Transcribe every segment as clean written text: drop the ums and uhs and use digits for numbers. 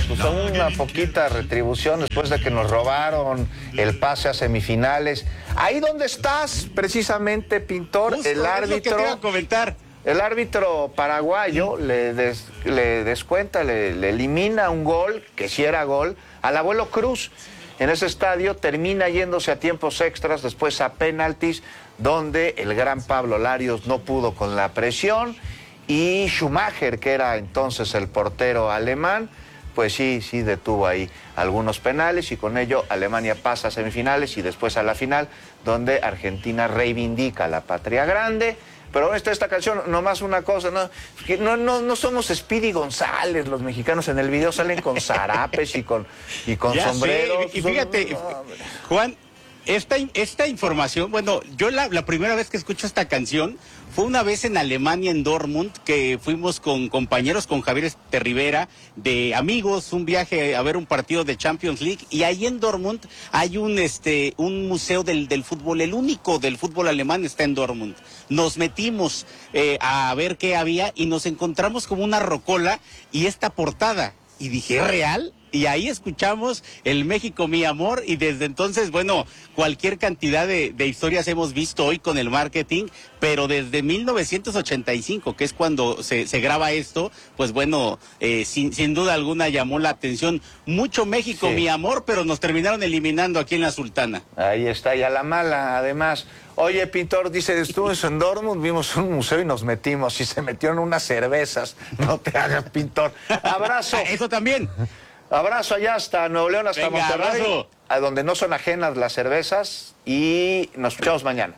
pues una poquita retribución después de que nos robaron el pase a semifinales. Ahí donde estás, precisamente, Pintor, justo, el árbitro. Es lo que te iba a comentar. El árbitro paraguayo le descuenta, le elimina un gol, que sí era gol, al Abuelo Cruz. En ese estadio termina yéndose a tiempos extras, después a penaltis, donde el gran Pablo Larios no pudo con la presión y Schumacher, que era entonces el portero alemán, pues sí detuvo ahí algunos penales y con ello Alemania pasa a semifinales y después a la final, donde Argentina reivindica la patria grande. Pero esta canción, nomás una cosa, no somos Speedy González, los mexicanos en el video salen con zarapes y con sombreros. Y fíjate, Juan, esta información, bueno, yo la primera vez que escucho esta canción fue una vez en Alemania, en Dortmund, que fuimos con compañeros, con Javier Rivera, de amigos, un viaje a ver un partido de Champions League, y ahí en Dortmund hay un museo del fútbol, el único del fútbol alemán está en Dortmund. Nos metimos a ver qué había y nos encontramos como una rocola y esta portada, y dije, ¿es real? Y ahí escuchamos el México, mi amor, y desde entonces, bueno, cualquier cantidad de historias hemos visto hoy con el marketing, pero desde 1985, que es cuando se graba esto, pues bueno, sin duda alguna llamó la atención mucho México, mi amor, pero nos terminaron eliminando aquí en la Sultana. Ahí está, y a la mala, además. Oye, Pintor, dice, estuvimos en Dortmund, vimos un museo y nos metimos, y se metieron unas cervezas. No te hagas, Pintor. Abrazo. Eso también. Abrazo allá hasta Nuevo León, hasta Monterrey, abrazo. A donde no son ajenas las cervezas, y nos escuchamos mañana.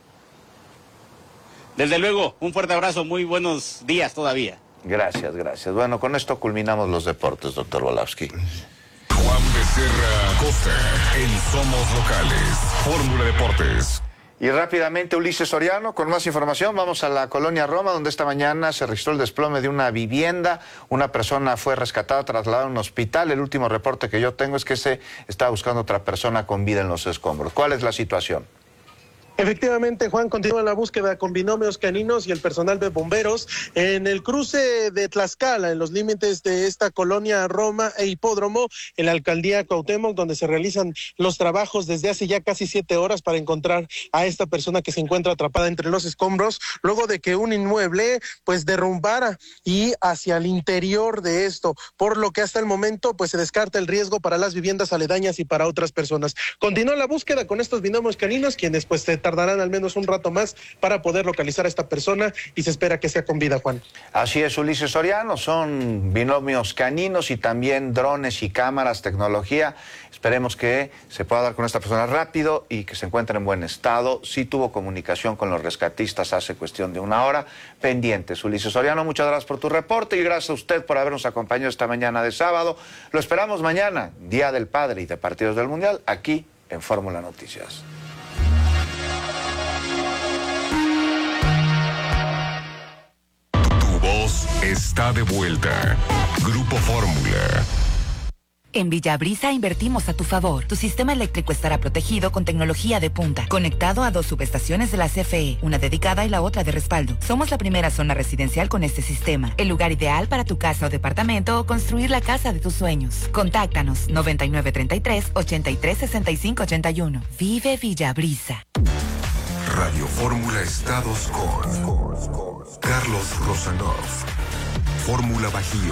Desde luego, un fuerte abrazo, muy buenos días todavía. Gracias. Bueno, con esto culminamos los deportes, doctor Volowski. Juan Becerra Costa, en Somos Locales, Fórmula Deportes. Y rápidamente, Ulises Soriano, con más información, vamos a la colonia Roma, donde esta mañana se registró el desplome de una vivienda. Una persona fue rescatada, trasladada a un hospital. El último reporte que yo tengo es que se está buscando otra persona con vida en los escombros. ¿Cuál es la situación? Efectivamente, Juan, continúa la búsqueda con binomios caninos y el personal de bomberos en el cruce de Tlaxcala, en los límites de esta colonia Roma e Hipódromo, en la alcaldía Cuauhtémoc, donde se realizan los trabajos desde hace ya casi 7 horas para encontrar a esta persona que se encuentra atrapada entre los escombros, luego de que un inmueble pues derrumbara y hacia el interior de esto, por lo que hasta el momento pues se descarta el riesgo para las viviendas aledañas y para otras personas. Continúa la búsqueda con estos binomios caninos, quienes pues tardarán al menos un rato más para poder localizar a esta persona y se espera que sea con vida, Juan. Así es, Ulises Soriano, son binomios caninos y también drones y cámaras, tecnología. Esperemos que se pueda dar con esta persona rápido y que se encuentre en buen estado. Sí tuvo comunicación con los rescatistas hace cuestión de 1 hora. Pendientes, Ulises Soriano, muchas gracias por tu reporte y gracias a usted por habernos acompañado esta mañana de sábado. Lo esperamos mañana, Día del Padre y de Partidos del Mundial, aquí en Fórmula Noticias. Está de vuelta. Grupo Fórmula. En Villabrisa invertimos a tu favor. Tu sistema eléctrico estará protegido con tecnología de punta, conectado a 2 subestaciones de la CFE, una dedicada y la otra de respaldo. Somos la primera zona residencial con este sistema, el lugar ideal para tu casa o departamento o construir la casa de tus sueños. Contáctanos 9933-836581. Vive Villabrisa. Radio Fórmula Estados con Carlos Rosanov. Fórmula Bajío.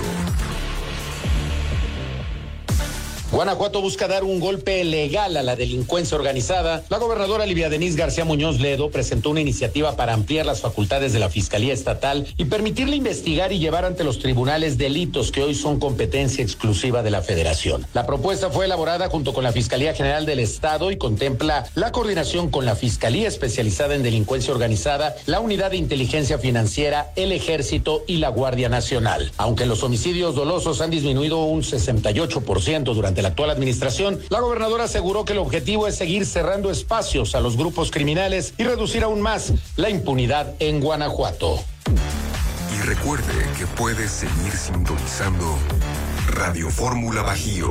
Guanajuato busca dar un golpe legal a la delincuencia organizada. La gobernadora Livia Denisse García Muñoz Ledo presentó una iniciativa para ampliar las facultades de la Fiscalía Estatal y permitirle investigar y llevar ante los tribunales delitos que hoy son competencia exclusiva de la Federación. La propuesta fue elaborada junto con la Fiscalía General del Estado y contempla la coordinación con la Fiscalía Especializada en Delincuencia Organizada, la Unidad de Inteligencia Financiera, el Ejército y la Guardia Nacional. Aunque los homicidios dolosos han disminuido un 68% durante la actual administración, la gobernadora aseguró que el objetivo es seguir cerrando espacios a los grupos criminales y reducir aún más la impunidad en Guanajuato. Y recuerde que puede seguir sintonizando Radio Fórmula Bajío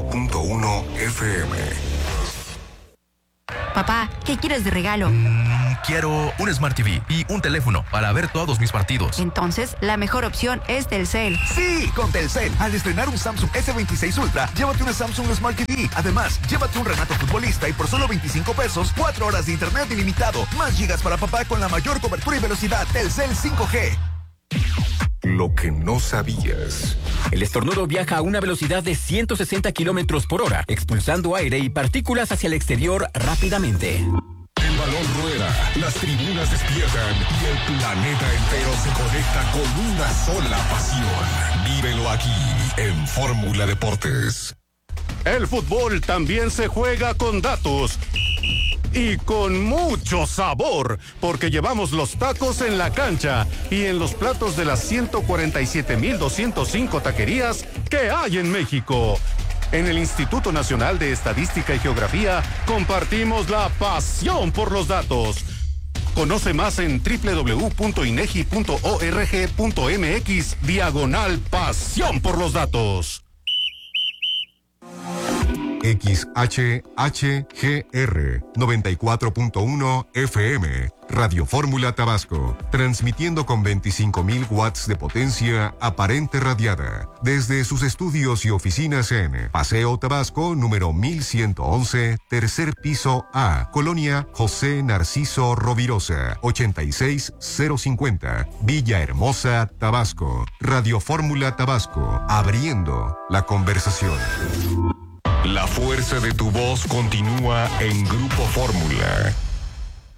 101.1 FM. Papá, ¿qué quieres de regalo? quiero un Smart TV y un teléfono para ver todos mis partidos. Entonces, la mejor opción es Telcel. Sí, con Telcel. Al estrenar un Samsung S26 Ultra, llévate una Samsung Smart TV. Además, llévate un Renato Futbolista y por solo 25 pesos, 4 horas de internet ilimitado. Más gigas para papá con la mayor cobertura y velocidad. Telcel 5G. Lo que no sabías. El estornudo viaja a una velocidad de 160 kilómetros por hora, expulsando aire y partículas hacia el exterior rápidamente. El balón rueda, las tribunas despiertan y el planeta entero se conecta con una sola pasión. Vívelo aquí, en Fórmula Deportes. El fútbol también se juega con datos. Y con mucho sabor, porque llevamos los tacos en la cancha y en los platos de las 147,205 taquerías que hay en México. En el Instituto Nacional de Estadística y Geografía compartimos la pasión por los datos. Conoce más en www.inegi.org.mx/pasión por los datos. XHHGR 94.1 FM, Radio Fórmula Tabasco, transmitiendo con 25,000 watts de potencia aparente radiada, desde sus estudios y oficinas en Paseo Tabasco, número 1111, tercer piso A, Colonia José Narciso Rovirosa, 86050, Villahermosa, Tabasco. Radio Fórmula Tabasco, abriendo la conversación. La fuerza de tu voz continúa en Grupo Fórmula.